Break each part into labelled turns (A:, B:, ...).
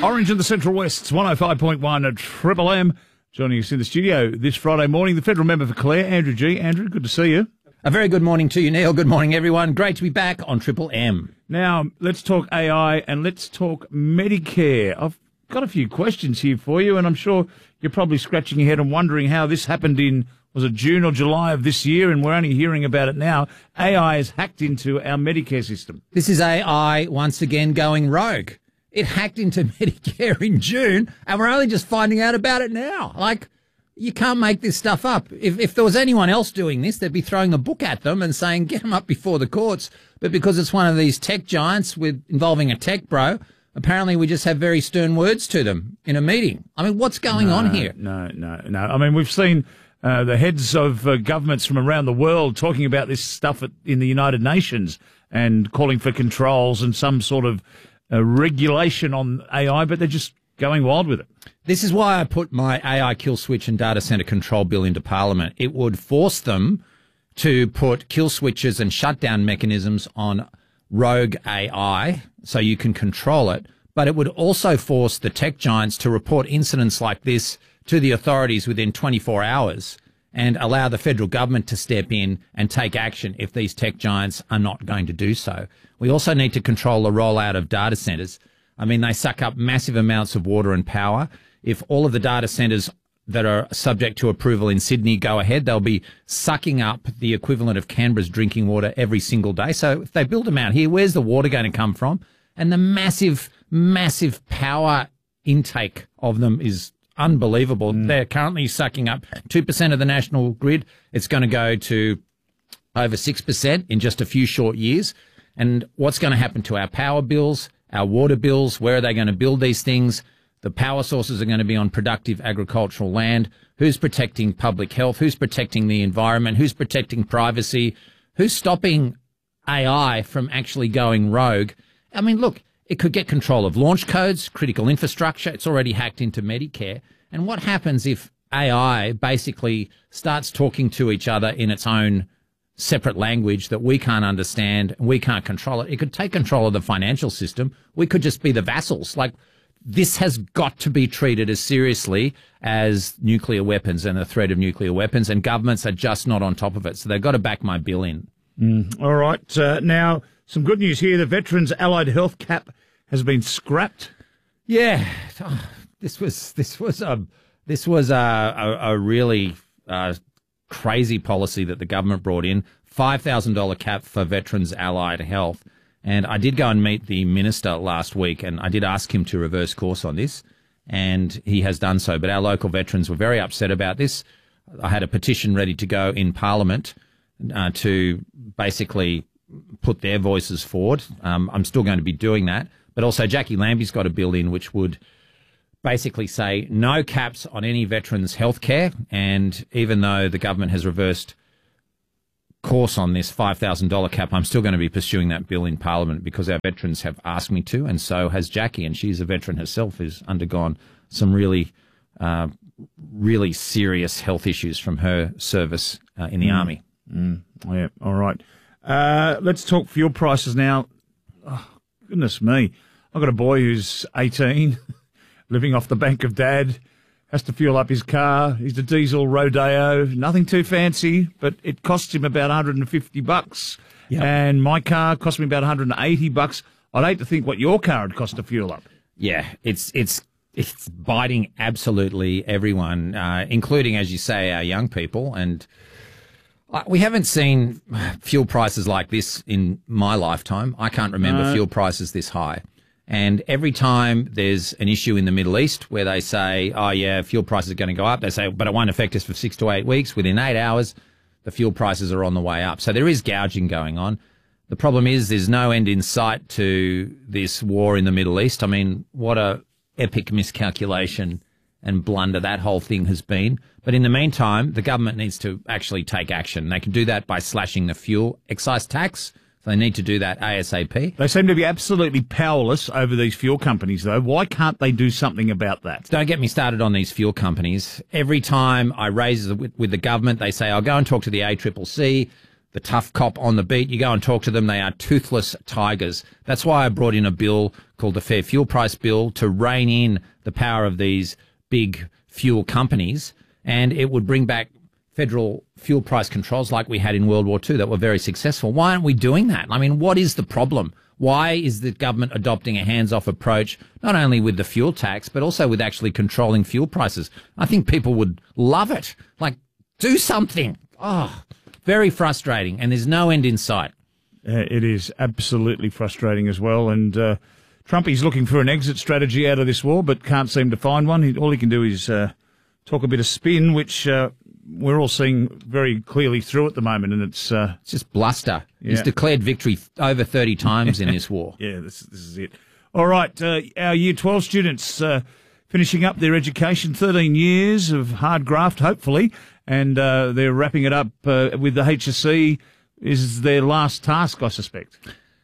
A: Orange in the Central West, it's 105.1 at Triple M. Joining us in the studio this Friday morning, the federal member for Clare, Andrew Gee. Andrew, good to see you.
B: A very good morning to you, Neil. Good morning, everyone. Great to be back on Triple M.
A: Now, let's talk AI and let's talk Medicare. I've got a few questions here for you, and I'm sure you're probably scratching your head and wondering how this happened in, was it June or July of this year, and we're only hearing about it now. AI has hacked into our Medicare system.
B: This is AI once again going rogue. It hacked into Medicare in June, and we're only just finding out about it now. Like, you can't make this stuff up. If there was anyone else doing this, they'd be throwing a book at them and saying, get them up before the courts. But because it's one of these tech giants involving a tech bro, apparently we just have very stern words to them in a meeting. I mean, what's going on here?
A: No. I mean, we've seen the heads of governments from around the world talking about this stuff in the United Nations and calling for controls and some sort of regulation on AI, but they're just going wild with it.
B: This is why I put my AI kill switch and data center control bill into Parliament. It would force them to put kill switches and shutdown mechanisms on rogue AI so you can control it, but it would also force the tech giants to report incidents like this to the authorities within 24 hours and allow the federal government to step in and take action if these tech giants are not going to do so. We also need to control the rollout of data centers. I mean, they suck up massive amounts of water and power. If all of the data centers that are subject to approval in Sydney go ahead, they'll be sucking up the equivalent of Canberra's drinking water every single day. So if they build them out here, where's the water going to come from? And the massive power intake of them is unbelievable. They're currently sucking up 2% of the national grid. It's going to go to over 6% in just a few short years. And what's going to happen to our power bills, our water bills? Where are they going to build these things? The power sources are going to be on productive agricultural land. Who's protecting public health? Who's protecting the environment? Who's protecting privacy? Who's stopping AI from actually going rogue? I mean, look, it could get control of launch codes, critical infrastructure. It's already hacked into Medicare. And what happens if AI basically starts talking to each other in its own separate language that we can't understand and we can't control it? It could take control of the financial system. We could just be the vassals. Like, this has got to be treated as seriously as nuclear weapons and the threat of nuclear weapons, and governments are just not on top of it. So they've got to back my bill in.
A: All right. Now, some good news here. The Veterans Allied Health Cap has been scrapped.
B: Yeah. This was a really crazy policy that the government brought in. $5,000 cap for Veterans Allied Health. And I did go and meet the minister last week, and I did ask him to reverse course on this, and he has done so. But our local veterans were very upset about this. I had a petition ready to go in Parliament to basically put their voices forward. I'm still going to be doing that. But also Jackie Lambie's got a bill in which would basically say no caps on any veterans' health care. And even though the government has reversed course on this $5,000 cap, I'm still going to be pursuing that bill in Parliament because our veterans have asked me to, and so has Jackie, and she's a veteran herself who's undergone some really serious health issues from her service in the Army.
A: Yeah, all right. Let's talk fuel prices now. Oh, goodness me. I've got a boy who's 18, living off the bank of dad, has to fuel up his car. He's a diesel Rodeo, nothing too fancy, but it costs him about $150.
B: Yep.
A: And my car cost me about $180. I'd hate to think what your car would cost to fuel up.
B: Yeah, it's biting absolutely everyone, including, as you say, our young people. And we haven't seen fuel prices like this in my lifetime. I can't remember fuel prices this high. And every time there's an issue in the Middle East where they say, oh, yeah, fuel prices are going to go up, they say, but it won't affect us for 6 to 8 weeks. Within 8 hours, the fuel prices are on the way up. So there is gouging going on. The problem is there's no end in sight to this war in the Middle East. I mean, what a epic miscalculation and blunder that whole thing has been. But in the meantime, the government needs to actually take action. They can do that by slashing the fuel excise tax. So they need to do that ASAP.
A: They seem to be absolutely powerless over these fuel companies, though. Why can't they do something about that?
B: Don't get me started on these fuel companies. Every time I raise it with the government, they say, I'll go and talk to the ACCC. the tough cop on the beat. You go and talk to them, they are toothless tigers. That's why I brought in a bill called the Fair Fuel Price Bill to rein in the power of these big fuel companies, and it would bring back federal fuel price controls like we had in World War II that were very successful. Why aren't we doing that? I mean, what is the problem? Why is the government adopting a hands-off approach, not only with the fuel tax, but also with actually controlling fuel prices? I think people would love it. Like, do something. Oh, very frustrating, and there's no end in sight.
A: It is absolutely frustrating as well, and Trumpy's looking for an exit strategy out of this war, but can't seem to find one. All he can do is talk a bit of spin, which we're all seeing very clearly through at the moment, and it's
B: just bluster.
A: Yeah.
B: He's declared victory over 30 times in this war.
A: Yeah, this is it. All right, our Year 12 students finishing up their education, 13 years of hard graft, hopefully, and they're wrapping it up with the HSC is their last task, I suspect.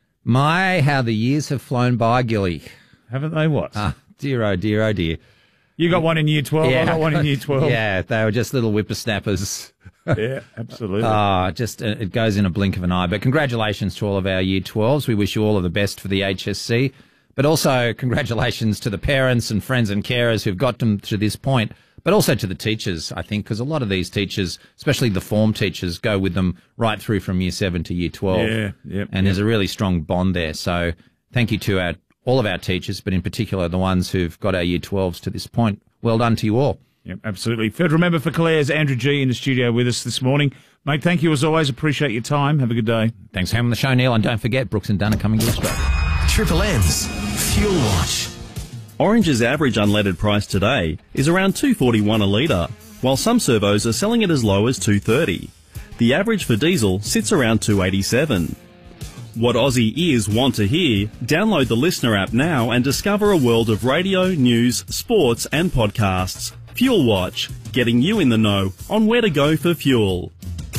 B: My, how the years have flown by, Gilly.
A: Haven't they what?
B: Dear, oh, dear, oh, dear.
A: You got one in Year 12,
B: Yeah.
A: I got one in Year 12.
B: Yeah, they were just little whippersnappers.
A: Yeah, absolutely.
B: It goes in a blink of an eye. But congratulations to all of our Year 12s. We wish you all of the best for the HSC. But also congratulations to the parents and friends and carers who've got them to this point. But also to the teachers, I think, because a lot of these teachers, especially the form teachers, go with them right through from Year 7 to Year 12.
A: Yeah,
B: and there's a really strong bond there. So thank you to all of our teachers, but in particular the ones who've got our Year 12s to this point. Well done to you all.
A: Yep, absolutely. Federal Member for Clare's Andrew G in the studio with us this morning. Mate, thank you as always. Appreciate your time. Have a good day.
B: Thanks for having the show, Neil. And don't forget, Brooks and Dunn are coming to Australia.
C: Triple M's Fuel Watch.
D: Orange's average unleaded price today is around $2.41 a litre, while some servos are selling it as low as $2.30. The average for diesel sits around $2.87. What Aussie ears want to hear? Download the Listener app now and discover a world of radio, news, sports and podcasts. Fuel Watch, getting you in the know on where to go for fuel.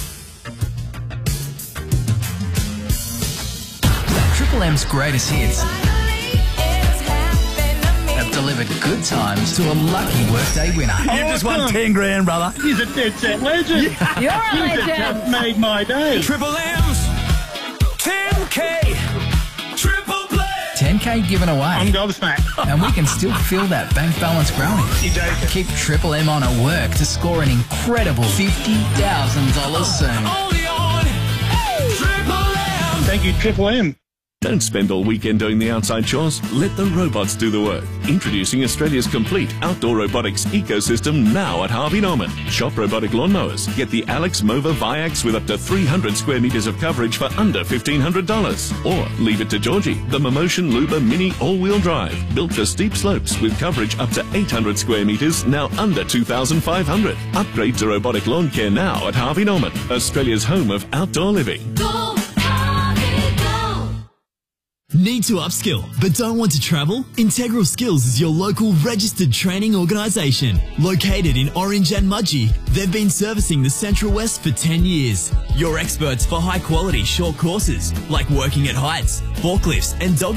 C: Triple M's greatest hits have delivered good times to a lucky workday winner.
E: You just won 10 grand, brother.
F: He's a dead set legend.
G: You're a
F: You
G: legend.
F: just made my day.
C: Triple M's 10K Triple Play. 10K given away.
F: I'm gobsmacked.
C: And we can still feel that bank balance growing.
F: You joking?
C: Keep Triple M on at work to score an incredible $50,000 soon. Only on Triple M.
F: Thank you, Triple M.
H: Don't spend all weekend doing the outside chores. Let the robots do the work. Introducing Australia's complete outdoor robotics ecosystem now at Harvey Norman. Shop robotic lawnmowers. Get the Alex Mova Viax with up to 300 square metres of coverage for under $1,500. Or leave it to Georgie, the Momotion Luba Mini all-wheel drive. Built for steep slopes with coverage up to 800 square metres, now under $2,500. Upgrade to robotic lawn care now at Harvey Norman, Australia's home of outdoor living.
I: Need to upskill, but don't want to travel? Integral Skills is your local registered training organisation. Located in Orange and Mudgee, they've been servicing the Central West for 10 years. You're experts for high quality short courses, like working at heights, forklifts and dog